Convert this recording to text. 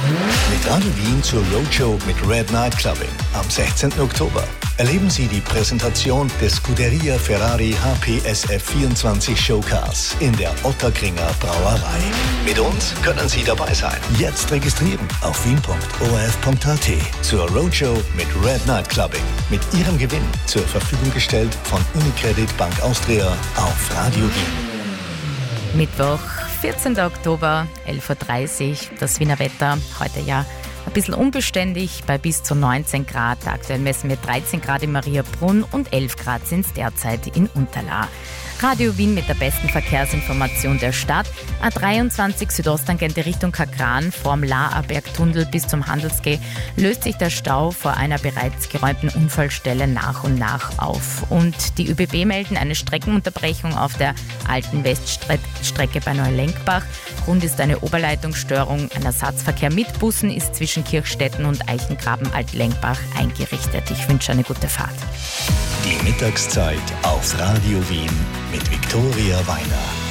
Mit Radio Wien zur Roadshow mit Red Night Clubbing am 16. Oktober. Erleben Sie die Präsentation des Scuderia Ferrari HPSF 24 Showcars in der Ottakringer Brauerei. Mit uns können Sie dabei sein. Jetzt registrieren auf wien.orf.at zur Roadshow mit Red Night Clubbing. Mit Ihrem Gewinn zur Verfügung gestellt von Unicredit Bank Austria auf Radio Wien. Mittwoch, 14. Oktober, 11.30 Uhr, das Wiener Wetter. Heute ja ein bisschen unbeständig bei bis zu 19 Grad. Aktuell messen wir 13 Grad in Mariabrunn und 11 Grad sind es derzeit in Unterlaa. Radio Wien mit der besten Verkehrsinformation der Stadt. A23 Südosttangente Richtung Kakran vorm Laabergtunnel bis zum Handelsquai löst sich der Stau vor einer bereits geräumten Unfallstelle nach und nach auf. Und die ÖBB melden eine Streckenunterbrechung auf der alten Weststrecke bei Neulenkbach. Grund ist eine Oberleitungsstörung. Ein Ersatzverkehr mit Bussen ist zwischen Kirchstetten und Eichengraben-Altlenkbach eingerichtet. Ich wünsche eine gute Fahrt. Die Mittagszeit auf Radio Wien mit Viktoria Weiner.